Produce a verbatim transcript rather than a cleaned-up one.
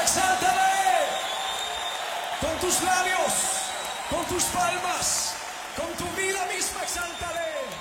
Exáltale con tus labios, con tus palmas, con tu vida misma, exáltale.